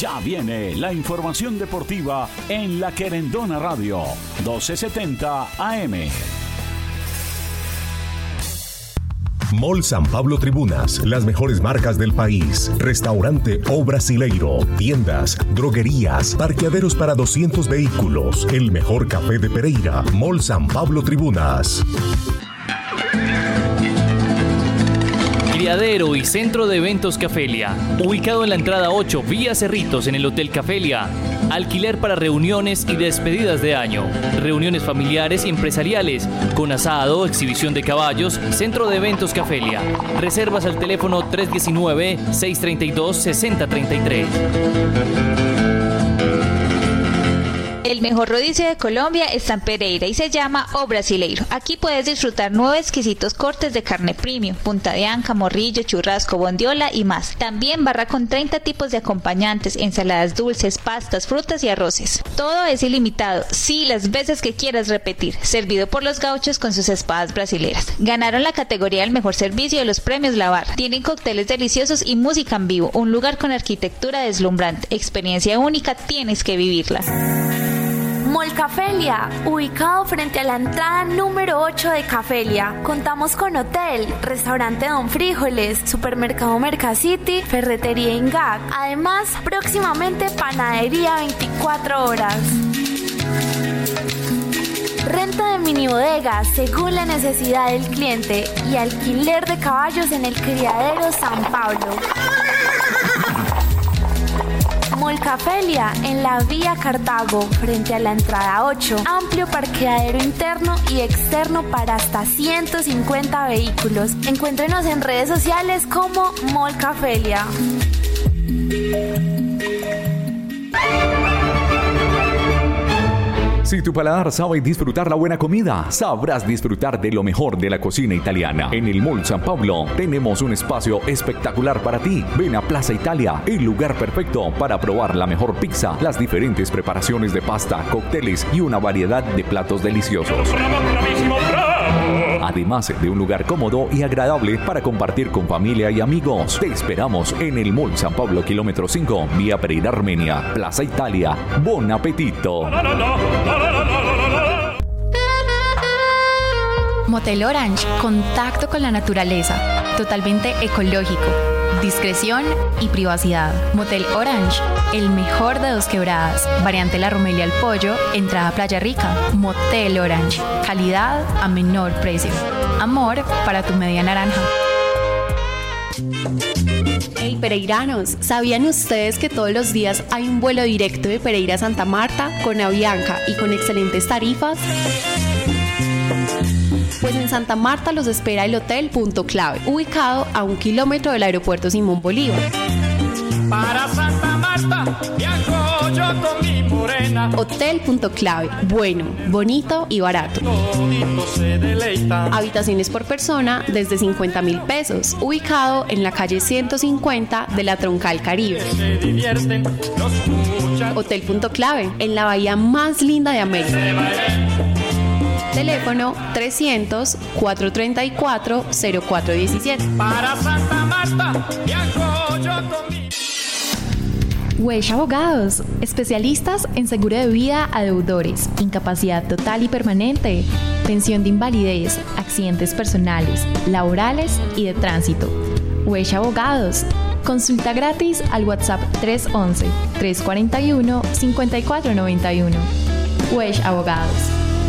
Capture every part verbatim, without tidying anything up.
Ya viene la información deportiva en La Querendona Radio, doce setenta A M. Mall San Pablo Tribunas, las mejores marcas del país. Restaurante O Brasileiro, tiendas, droguerías, parqueaderos para doscientos vehículos. El mejor café de Pereira. Mall San Pablo Tribunas. Criadero y Centro de Eventos Cafelia, ubicado en la entrada ocho, vía Cerritos, en el Hotel Cafelia. Alquiler para reuniones y despedidas de año, reuniones familiares y empresariales, con asado, exhibición de caballos. Centro de Eventos Cafelia. Reservas al teléfono tres uno nueve, seis tres dos, seis cero tres tres. El mejor rodicio de Colombia está en Pereira y se llama O Brasileiro. Aquí puedes disfrutar nueve exquisitos cortes de carne premium, punta de anca, morrillo, churrasco, bondiola y más. También barra con treinta tipos de acompañantes, ensaladas dulces, pastas, frutas y arroces. Todo es ilimitado, sí, las veces que quieras repetir. Servido por los gauchos con sus espadas brasileras. Ganaron la categoría del mejor servicio de los premios La Barra. Tienen cócteles deliciosos y música en vivo. Un lugar con arquitectura deslumbrante. Experiencia única, tienes que vivirla. Mall Cafelia, ubicado frente a la entrada número ocho de Cafelia. Contamos con hotel, restaurante Don Frijoles, supermercado Mercacity, ferretería Ingag. Además, próximamente panadería veinticuatro horas. Renta de mini bodegas según la necesidad del cliente y alquiler de caballos en el Criadero San Pablo. Mall Cafelia, en la vía Cartago, frente a la entrada ocho. Amplio parqueadero interno y externo para hasta ciento cincuenta vehículos. Encuéntrenos en redes sociales como Mall Cafelia. Si tu paladar sabe disfrutar la buena comida, sabrás disfrutar de lo mejor de la cocina italiana. En el Mall San Pablo tenemos un espacio espectacular para ti. Ven a Plaza Italia, el lugar perfecto para probar la mejor pizza, las diferentes preparaciones de pasta, cócteles y una variedad de platos deliciosos. Además de un lugar cómodo y agradable para compartir con familia y amigos. Te esperamos en el Mall San Pablo, kilómetro cinco, vía Pereira Armenia, Plaza Italia. ¡Bon apetito! Motel Orange, contacto con la naturaleza, totalmente ecológico, discreción y privacidad. Motel Orange, el mejor de Dos Quebradas, variante La Romelia al Pollo, entrada Playa Rica. Motel Orange, calidad a menor precio. Amor para tu media naranja. Hey pereiranos, ¿sabían ustedes que todos los días hay un vuelo directo de Pereira a Santa Marta con Avianca y con excelentes tarifas? Pues en Santa Marta los espera el Hotel Punto Clave, ubicado a un kilómetro del aeropuerto Simón Bolívar. Para Santa Marta viajo yo con mi morena. Hotel Punto Clave, bueno, bonito y barato. Todito se deleita. Habitaciones por persona desde cincuenta mil pesos, ubicado en la calle ciento cincuenta de la Troncal Caribe. Se divierten los muchachos. Hotel Punto Clave, en la bahía más linda de América. Teléfono trescientos, cuatrocientos treinta y cuatro, cero cuatro diecisiete. Para Santa Marta viajo yo con mi... Wesh Abogados, especialistas en seguro de vida a deudores, incapacidad total y permanente, pensión de invalidez, accidentes personales, laborales y de tránsito. Wesh Abogados, consulta gratis al WhatsApp tres once, tres cuarenta y uno, cincuenta y cuatro noventa y uno. Wesh Abogados.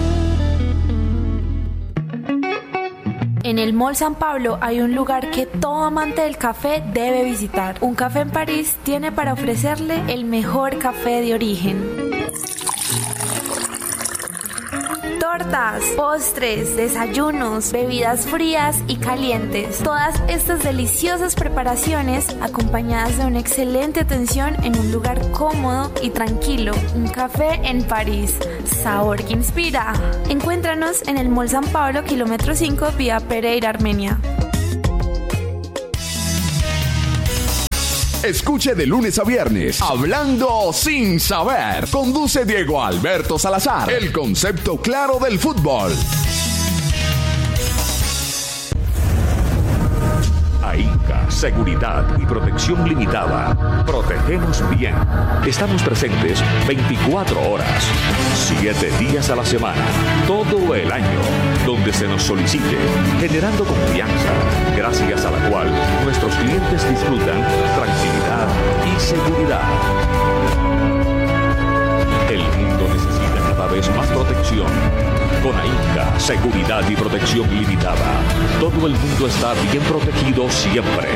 En el Mall San Pablo hay un lugar que todo amante del café debe visitar. Un café en París tiene para ofrecerle el mejor café de origen. Tortas, postres, desayunos, bebidas frías y calientes. Todas estas deliciosas preparaciones acompañadas de una excelente atención en un lugar cómodo y tranquilo. Un café en París. Sabor que inspira. Encuéntranos en el Mall San Pablo, kilómetro cinco, vía Pereira Armenia. Escuche de lunes a viernes, Hablando sin saber. Conduce Diego Alberto Salazar. El concepto claro del fútbol. AINCA Seguridad y Protección Limitada. Protegemos bien. Estamos presentes veinticuatro horas, siete días a la semana, todo el año, donde se nos solicite, generando confianza, gracias a la cual nuestros clientes disfrutan tranquilidad y seguridad. El mundo necesita cada vez más protección. Con AINCA Seguridad y Protección Limitada, todo el mundo está bien protegido siempre.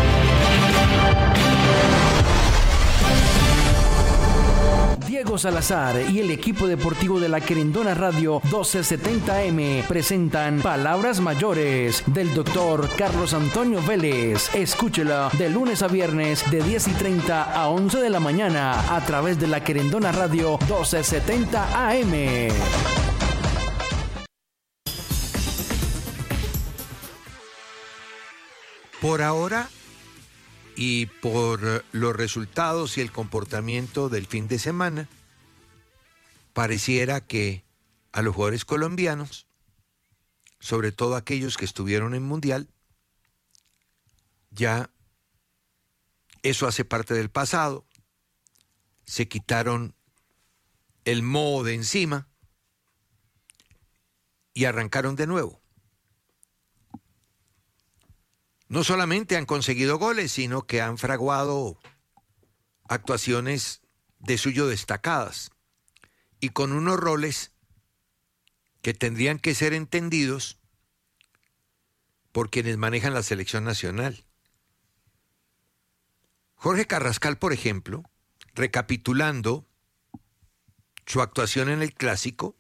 Diego Salazar y el equipo deportivo de la Querendona Radio doce setenta M presentan Palabras Mayores del doctor Carlos Antonio Vélez. Escúchela de lunes a viernes de diez y treinta a once de la mañana a través de la Querendona Radio doce setenta A M. Por ahora, y por los resultados y el comportamiento del fin de semana, pareciera que a los jugadores colombianos, sobre todo aquellos que estuvieron en Mundial, ya eso hace parte del pasado, se quitaron el moho de encima y arrancaron de nuevo. No solamente han conseguido goles, sino que han fraguado actuaciones de suyo destacadas y con unos roles que tendrían que ser entendidos por quienes manejan la selección nacional. Jorge Carrascal, por ejemplo, recapitulando su actuación en el Clásico,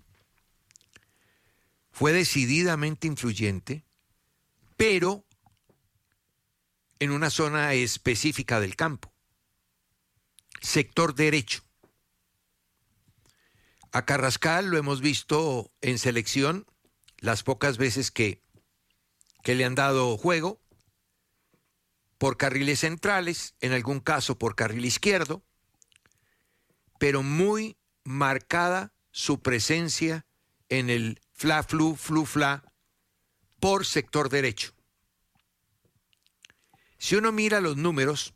fue decididamente influyente, pero en una zona específica del campo, sector derecho. A Carrascal lo hemos visto en selección las pocas veces que, que le han dado juego, por carriles centrales, en algún caso por carril izquierdo, pero muy marcada su presencia en el fla-flu, flu-fla, por sector derecho. Si uno mira los números,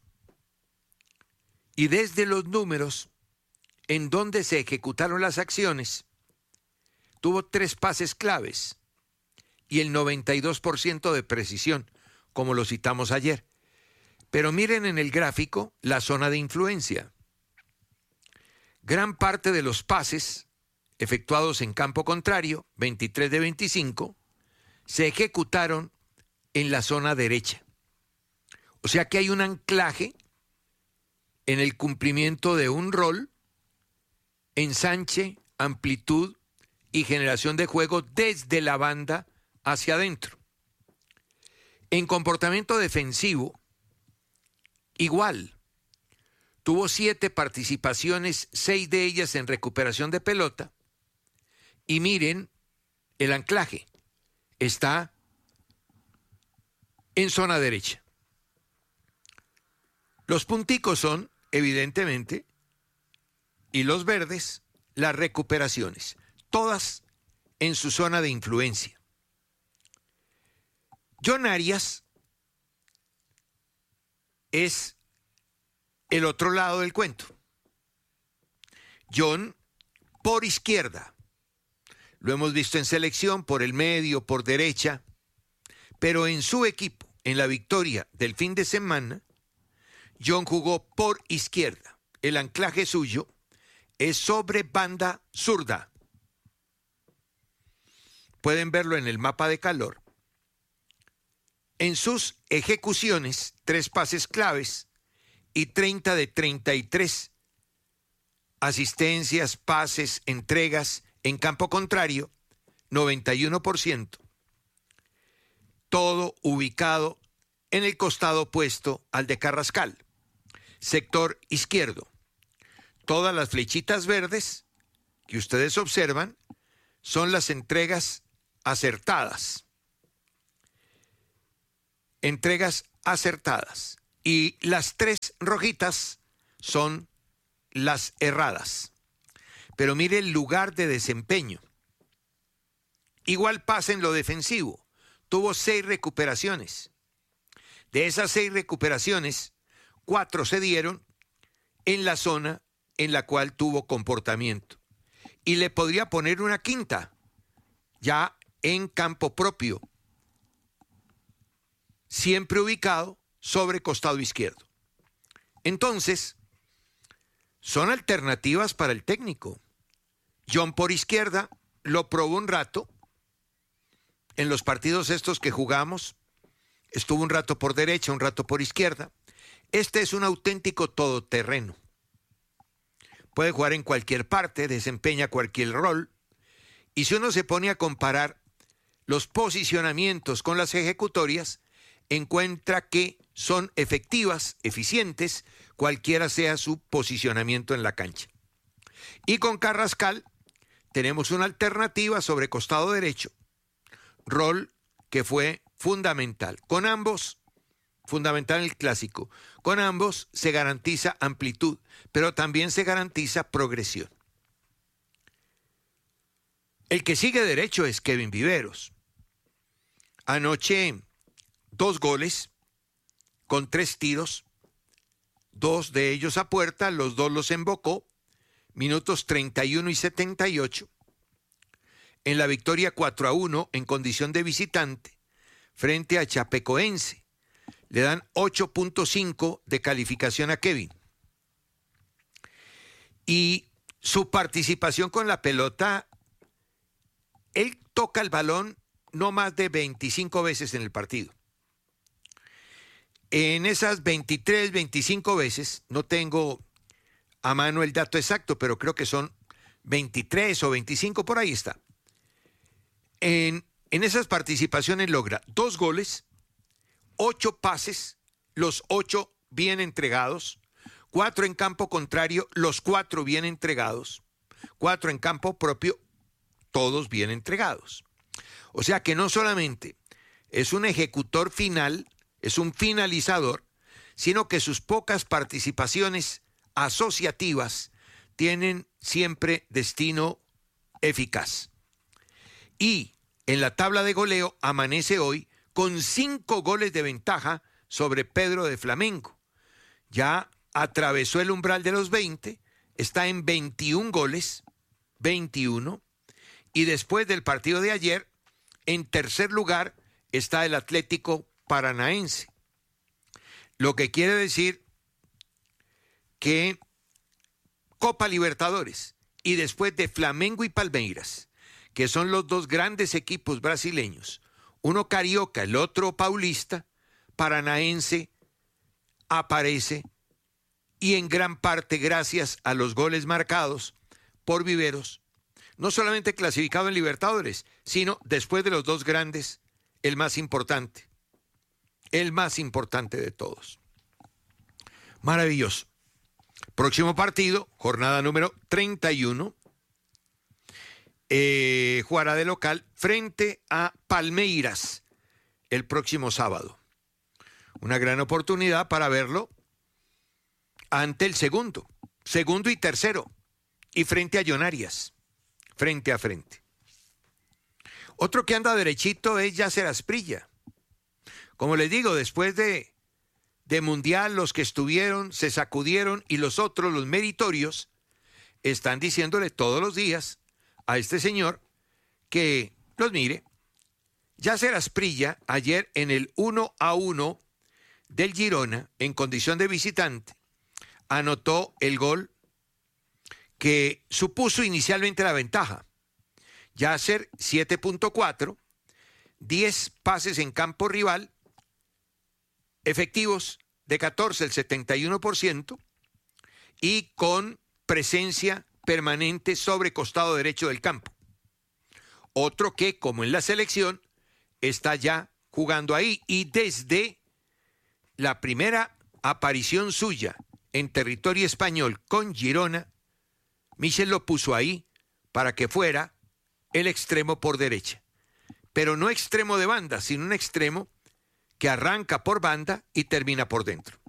y desde los números en donde se ejecutaron las acciones, tuvo tres pases claves y el noventa y dos por ciento de precisión, como lo citamos ayer. Pero miren en el gráfico la zona de influencia. Gran parte de los pases efectuados en campo contrario, veintitrés de veinticinco, se ejecutaron en la zona derecha. O sea que hay un anclaje en el cumplimiento de un rol, ensanche, amplitud y generación de juego desde la banda hacia adentro. En comportamiento defensivo, igual. Tuvo siete participaciones, seis de ellas en recuperación de pelota. Y miren el anclaje. Está en zona derecha. Los punticos son, evidentemente, y los verdes, las recuperaciones, todas en su zona de influencia. John Arias es el otro lado del cuento. John por izquierda, lo hemos visto en selección, por el medio, por derecha, pero en su equipo, en la victoria del fin de semana, John jugó por izquierda. El anclaje suyo es sobre banda zurda. Pueden verlo en el mapa de calor. En sus ejecuciones, tres pases claves y treinta de treinta y tres asistencias, pases, entregas en campo contrario, noventa y uno por ciento. Todo ubicado en el costado opuesto al de Carrascal. Sector izquierdo. Todas las flechitas verdes que ustedes observan son las entregas acertadas. Entregas acertadas. Y las tres rojitas son las erradas. Pero mire el lugar de desempeño. Igual pasa en lo defensivo. Tuvo seis recuperaciones. De esas seis recuperaciones, cuatro se dieron en la zona en la cual tuvo comportamiento. Y le podría poner una quinta, ya en campo propio, siempre ubicado sobre costado izquierdo. Entonces, son alternativas para el técnico. John por izquierda lo probó un rato. En los partidos estos que jugamos, estuvo un rato por derecha, un rato por izquierda. Este es un auténtico todoterreno. Puede jugar en cualquier parte, desempeña cualquier rol. Y si uno se pone a comparar los posicionamientos con las ejecutorias, encuentra que son efectivas, eficientes, cualquiera sea su posicionamiento en la cancha. Y con Carrascal tenemos una alternativa sobre costado derecho, rol que fue fundamental. Con ambos, fundamental en el clásico, con ambos se garantiza amplitud, pero también se garantiza progresión. El que sigue derecho es Kevin Viveros. Anoche, dos goles con tres tiros, dos de ellos a puerta, los dos los embocó, minutos treinta y uno y setenta y ocho. En la victoria cuatro a uno en condición de visitante frente a Chapecoense. Le dan ocho punto cinco de calificación a Kevin. Y su participación con la pelota, él toca el balón no más de veinticinco veces en el partido. En esas veintitrés, veinticinco veces, no tengo a mano el dato exacto, pero creo que son veintitrés o veinticinco, por ahí está. En, en esas participaciones logra dos goles, ocho pases, los ocho bien entregados, cuatro en campo contrario, los cuatro bien entregados, cuatro en campo propio, todos bien entregados. O sea que no solamente es un ejecutor final, es un finalizador, sino que sus pocas participaciones asociativas tienen siempre destino eficaz. Y en la tabla de goleo amanece hoy con cinco goles de ventaja sobre Pedro de Flamengo. Ya atravesó el umbral de los veinte, está en veintiún goles, veintiuno, y después del partido de ayer, en tercer lugar está el Atlético Paranaense. Lo que quiere decir que Copa Libertadores y después de Flamengo y Palmeiras, que son los dos grandes equipos brasileños, uno carioca, el otro paulista, Paranaense aparece y en gran parte gracias a los goles marcados por Viveros, no solamente clasificado en Libertadores, sino después de los dos grandes, el más importante, el más importante de todos. Maravilloso. Próximo partido, jornada número treinta y uno, eh, jugará de local frente a Palmeiras el próximo sábado. Una gran oportunidad para verlo ante el segundo, segundo y tercero, y frente a Jonarias, frente a frente. Otro que anda derechito es Yasser Asprilla. Como les digo, después de, de Mundial, los que estuvieron se sacudieron y los otros, los meritorios, están diciéndole todos los días a este señor que los mire. Yasser Asprilla, ayer en el uno a uno del Girona, en condición de visitante, anotó el gol que supuso inicialmente la ventaja. Yasser, siete punto cuatro, diez pases en campo rival, efectivos de catorce, el setenta y uno por ciento, y con presencia permanente sobre costado derecho del campo. Otro que, como en la selección, está ya jugando ahí, y desde la primera aparición suya en territorio español con Girona, Michel lo puso ahí para que fuera el extremo por derecha, pero no extremo de banda, sino un extremo que arranca por banda y termina por dentro.